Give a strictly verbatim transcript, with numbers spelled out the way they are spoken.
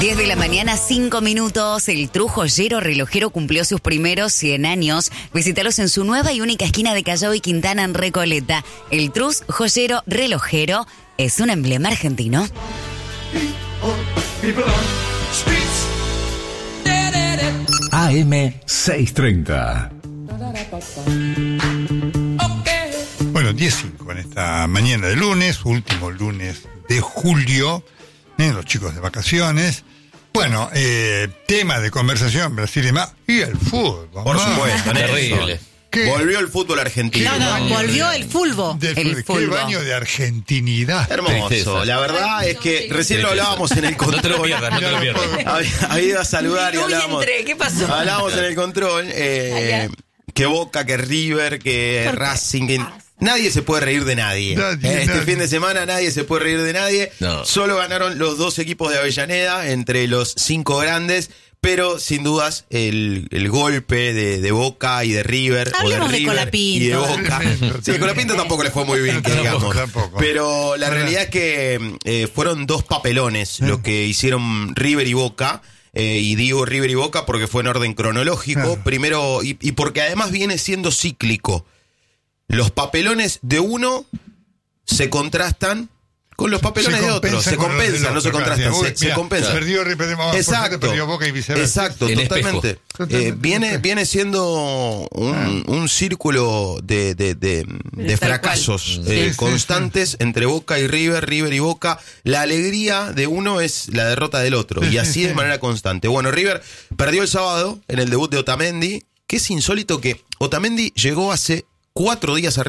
diez de la mañana, cinco minutos. El True Joyero Relojero cumplió sus primeros cien años. Visítalos en su nueva y única esquina de Callao y Quintana en Recoleta. El True Joyero Relojero es un emblema argentino. A M seiscientos treinta. Bueno, diez cinco en esta mañana de lunes, último lunes de julio, ¿eh? Los chicos de vacaciones. Bueno, eh, tema de conversación, Brasil y más, y el fútbol. Por más. supuesto, terrible. ¿Qué? Volvió el fútbol argentino. No, no, volvió el fulbo. De, El qué fulbo. baño de argentinidad. Hermoso. Tristeza. La verdad es que recién lo hablábamos en el No te lo control. pierdas, no te lo pierdas. Había, había ido a saludar y Uy, hablábamos. entré, ¿qué pasó? Hablábamos en el control. Eh, que Boca, que River, que Racing. Que nadie se puede reír de nadie. Nadie, Eh, este nadie. fin de semana nadie se puede reír de nadie. No. Solo ganaron los dos equipos de Avellaneda entre los cinco grandes. Pero sin dudas el, el golpe de, de Boca y de River, Hablemos o de de River Colapinto. y de Boca. Sí, Colapinto tampoco le fue muy bien, que Tampoco, digamos. tampoco. Pero la realidad es que eh, fueron dos papelones lo que hicieron River y Boca. Eh, y digo River y Boca porque fue en orden cronológico. Claro. Primero, y, y porque además viene siendo cíclico. Los papelones de uno se contrastan con los papelones Se de otro. compensan Se con los del compensan, no se otro, contrastan, claro. se, Uy, se mira, compensan. Perdió River, vamos, por suerte, Exacto. perdió Boca y viceversa. Exacto, En totalmente. espejo. Eh, Totalmente, viene, espejo. viene siendo un, un círculo de, de, de, de Tal fracasos cual. eh, Sí, sí, constantes entre Boca y River, River y Boca. La alegría de uno es la derrota del otro, Sí, y sí, así sí. de manera constante. Bueno, River perdió el sábado en el debut de Otamendi, que es insólito que Otamendi llegó hace cuatro días a River.